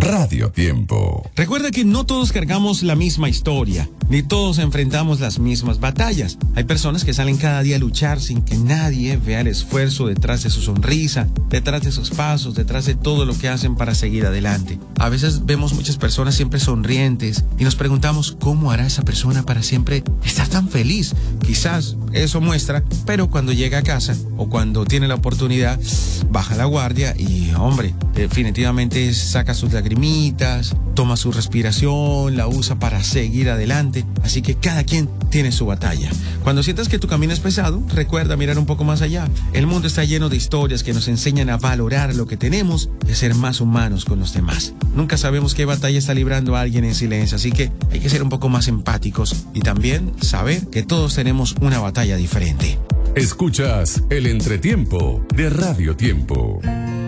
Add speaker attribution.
Speaker 1: Radio Tiempo.
Speaker 2: Recuerda que no todos cargamos la misma historia, ni todos enfrentamos las mismas batallas. Hay personas que salen cada día a luchar sin que nadie vea el esfuerzo detrás de su sonrisa, detrás de sus pasos, detrás de todo lo que hacen para seguir adelante. A veces vemos muchas personas siempre sonrientes y nos preguntamos cómo hará esa persona para siempre estar tan feliz. Quizás eso muestra, pero cuando llega a casa o cuando tiene la oportunidad, baja la guardia y, hombre, definitivamente saca sus lagrimitas, toma su respiración, la usa para seguir adelante. Así que cada quien tiene su batalla. Cuando sientas que tu camino es pesado, recuerda mirar un poco más allá. El mundo está lleno de historias que nos enseñan a valorar lo que tenemos y a ser más humanos con los demás. Nunca sabemos qué batalla está librando alguien en silencio, así que hay que ser un poco más empáticos y también saber que todos tenemos una batalla diferente.
Speaker 1: Escuchas el entretiempo de Radio Tiempo.